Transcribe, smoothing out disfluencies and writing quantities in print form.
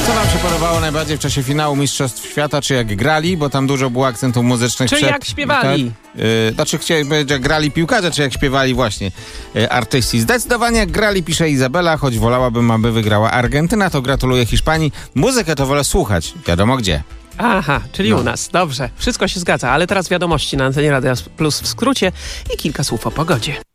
Co wam się podobało najbardziej w czasie finału Mistrzostw Świata? Czy jak grali? Bo tam dużo było akcentów muzycznych. Czy jak śpiewali? Znaczy chciałem powiedzieć, jak grali piłkarze, czy jak śpiewali właśnie artyści. Zdecydowanie jak grali, pisze Izabela, choć wolałabym, aby wygrała Argentyna, to gratuluję Hiszpanii. Muzykę to wolę słuchać, wiadomo gdzie. Aha, czyli u nas. Dobrze, wszystko się zgadza, ale teraz wiadomości na antenie Radia Plus w skrócie i kilka słów o pogodzie.